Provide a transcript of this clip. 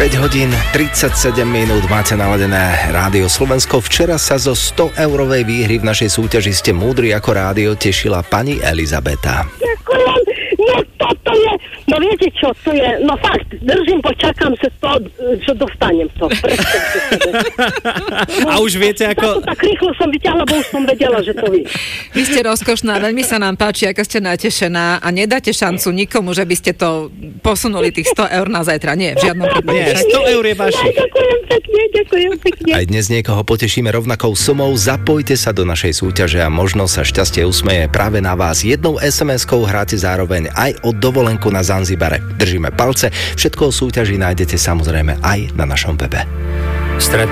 hodín 37 minút máte naladené Rádio Slovensko. Včera sa zo 100-eurovej výhry v našej súťaži Ste múdri ako rádio tešila pani Elizabeta. Ďakujem, no toto je, no viete čo, to je, no fakt, držím, počakám sa to, čo dostanem to. A už viete ako... Tak rýchlo som vyťahla, bo už som vedela, že to vy. Vy ste rozkošná, veľmi sa nám páči, ako ste natešená a nedáte šancu nikomu, že by ste to posunuli tých 100 eur na zajtra. Nie, v žiadnom prípade. Nie, 100 eur je vašich. Ďakujem pekne. Aj dnes niekoho potešíme rovnakou sumou. Zapojte sa do našej súťaže a možno sa šťastie usmeje práve na vás. Jednou SMS-kou hráte zároveň aj o dovolenku na Zanzibare. Držíme palce. Všetko o súťaži nájdete samozrejme aj na našom webe.